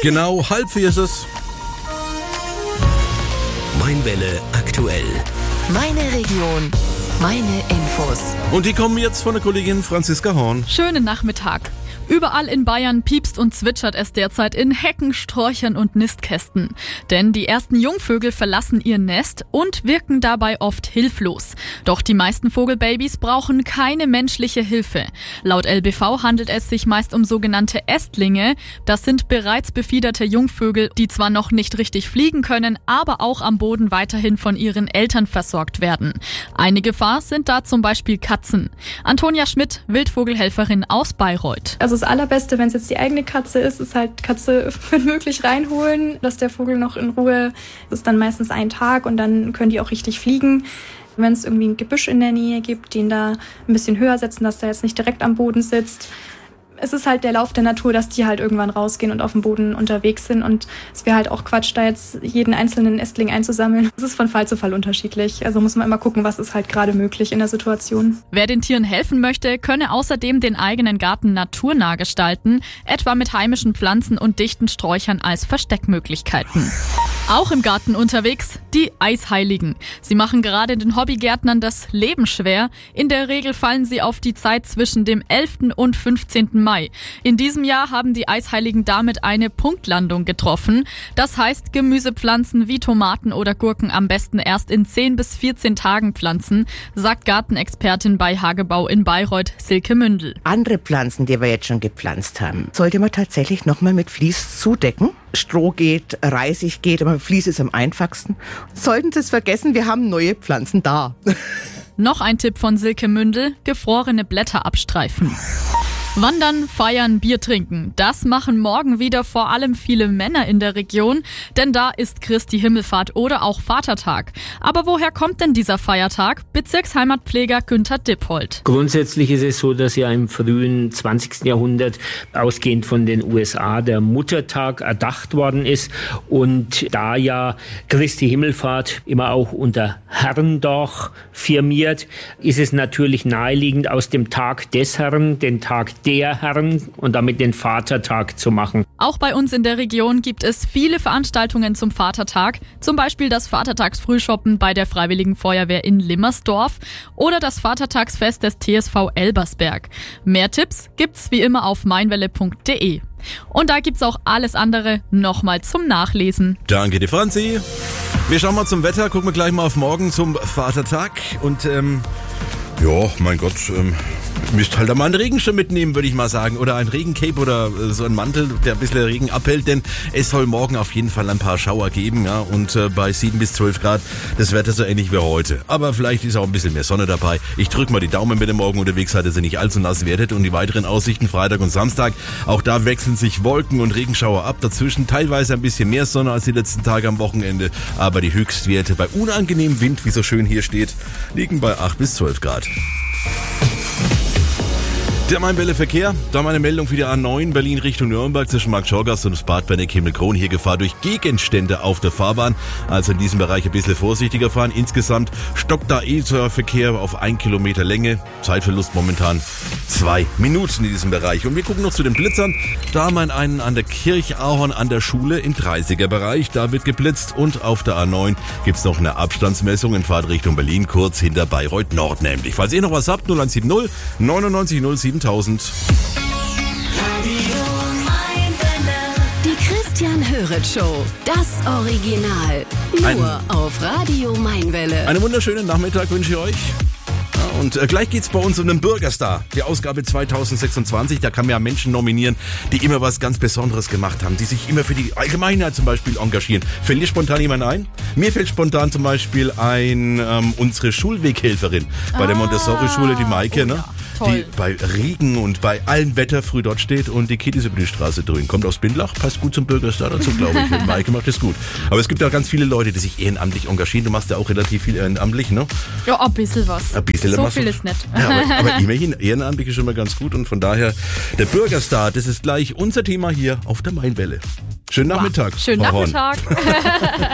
Genau, 3:30 ist es. Mainwelle aktuell. Meine Region, meine Infos. Und die kommen jetzt von der Kollegin Franziska Horn. Schönen Nachmittag. Überall in Bayern piepst und zwitschert es derzeit in Hecken, Sträuchern und Nistkästen. Denn die ersten Jungvögel verlassen ihr Nest und wirken dabei oft hilflos. Doch die meisten Vogelbabys brauchen keine menschliche Hilfe. Laut LBV handelt es sich meist um sogenannte Ästlinge. Das sind bereits befiederte Jungvögel, die zwar noch nicht richtig fliegen können, aber auch am Boden weiterhin von ihren Eltern versorgt werden. Eine Gefahr sind da zum Beispiel Katzen. Antonia Schmidt, Wildvogelhelferin aus Bayreuth. Also das Allerbeste, wenn es jetzt die eigene Katze ist halt Katze wenn möglich reinholen, dass der Vogel noch in Ruhe, das ist dann meistens ein Tag und dann können die auch richtig fliegen. Wenn es irgendwie ein Gebüsch in der Nähe gibt, den da ein bisschen höher setzen, dass der jetzt nicht direkt am Boden sitzt. Es ist halt der Lauf der Natur, dass die halt irgendwann rausgehen und auf dem Boden unterwegs sind und es wäre halt auch Quatsch, da jetzt jeden einzelnen Ästling einzusammeln. Es ist von Fall zu Fall unterschiedlich, also muss man immer gucken, was ist halt gerade möglich in der Situation. Wer den Tieren helfen möchte, könne außerdem den eigenen Garten naturnah gestalten, etwa mit heimischen Pflanzen und dichten Sträuchern als Versteckmöglichkeiten. Auch im Garten unterwegs die Eisheiligen. Sie machen gerade den Hobbygärtnern das Leben schwer. In der Regel fallen sie auf die Zeit zwischen dem 11. und 15. Mai. In diesem Jahr haben die Eisheiligen damit eine Punktlandung getroffen. Das heißt, Gemüsepflanzen wie Tomaten oder Gurken am besten erst in 10 bis 14 Tagen pflanzen, sagt Gartenexpertin bei Hagebau in Bayreuth, Silke Mündel. Andere Pflanzen, die wir jetzt schon gepflanzt haben, sollte man tatsächlich nochmal mit Vlies zudecken. Stroh geht, Reisig geht, aber Vlies ist am einfachsten. Sollten Sie es vergessen, wir haben neue Pflanzen da. Noch ein Tipp von Silke Mündel, gefrorene Blätter abstreifen. Wandern, feiern, Bier trinken. Das machen morgen wieder vor allem viele Männer in der Region, denn da ist Christi Himmelfahrt oder auch Vatertag. Aber woher kommt denn dieser Feiertag? Bezirksheimatpfleger Günther Dippold. Grundsätzlich ist es so, dass ja im frühen 20. Jahrhundert ausgehend von den USA der Muttertag erdacht worden ist und da ja Christi Himmelfahrt immer auch unter Herrndach firmiert, ist es natürlich naheliegend, aus dem Tag des Herrn den Tag der Herren und damit den Vatertag zu machen. Auch bei uns in der Region gibt es viele Veranstaltungen zum Vatertag, zum Beispiel das Vatertagsfrühshoppen bei der Freiwilligen Feuerwehr in Limmersdorf oder das Vatertagsfest des TSV Elbersberg. Mehr Tipps gibt's wie immer auf mainwelle.de. Und da gibt's auch alles andere nochmal zum Nachlesen. Danke dir, Franzi. Wir schauen mal zum Wetter, gucken wir gleich mal auf morgen zum Vatertag und ja, mein Gott, müsst halt einmal einen Regenschirm mitnehmen, würde ich mal sagen. Oder ein Regencape oder so ein Mantel, der ein bisschen Regen abhält. Denn es soll morgen auf jeden Fall ein paar Schauer geben. Ja, und bei 7 bis 12 Grad das Wetter so ähnlich wie heute. Aber vielleicht ist auch ein bisschen mehr Sonne dabei. Ich drücke mal die Daumen, wenn ihr morgen unterwegs seid, dass ihr nicht allzu nass werdet. Und die weiteren Aussichten Freitag und Samstag. Auch da wechseln sich Wolken und Regenschauer ab. Dazwischen teilweise ein bisschen mehr Sonne als die letzten Tage am Wochenende. Aber die Höchstwerte bei unangenehmem Wind, wie so schön hier steht, liegen bei 8 bis 12 Grad. Der Mainwelle-Verkehr, da meine Meldung für die A9 Berlin Richtung Nürnberg zwischen Marktschorgast und Bad Benneck-Himmelkron. Hier Gefahr durch Gegenstände auf der Fahrbahn, also in diesem Bereich ein bisschen vorsichtiger fahren. Insgesamt stockt da der Verkehr auf 1 Kilometer Länge. Zeitverlust momentan 2 Minuten in diesem Bereich. Und wir gucken noch zu den Blitzern. Da haben wir einen an der Kirchahorn an der Schule im 30er Bereich. Da wird geblitzt und auf der A9 gibt's noch eine Abstandsmessung in Fahrtrichtung Berlin, kurz hinter Bayreuth Nord nämlich. Falls ihr noch was habt, 0170 99 07 7000. Die Christian Höret Show, das Original, nur auf Radio Mainwelle. Einen wunderschönen Nachmittag wünsche ich euch. Ja, und gleich geht's bei uns um den Bürgerstar, die Ausgabe 2026. Da kann man ja Menschen nominieren, die immer was ganz Besonderes gemacht haben, die sich immer für die Allgemeinheit zum Beispiel engagieren. Fällt dir spontan jemand ein? Mir fällt spontan zum Beispiel ein unsere Schulweghelferin bei der Montessori-Schule, die Maike, ne? Die bei Regen und bei allem Wetter früh dort steht und die Kiddies über die Straße drücken. Kommt aus Bindlach, passt gut zum Bürgerstar dazu, glaube ich. Maike macht das gut. Aber es gibt auch ganz viele Leute, die sich ehrenamtlich engagieren. Du machst ja auch relativ viel ehrenamtlich, ne? Ja, ein bisschen was. Ein bisschen so viel ist nicht. Ja, aber immerhin, ehrenamtlich ist schon mal ganz gut. Und von daher, der Bürgerstar, das ist gleich unser Thema hier auf der Mainwelle. Schönen Nachmittag. Schönen Frau Horn. Nachmittag.